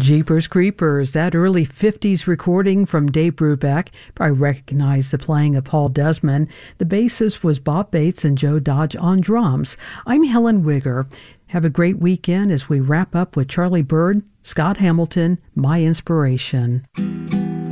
Jeepers Creepers, that early 50s recording from Dave Brubeck. I recognize the playing of Paul Desmond. The bassist was Bob Bates and Joe Dodge on drums. I'm Helen Wigger. Have a great weekend as we wrap up with Charlie Byrd, Scott Hamilton, My Inspiration.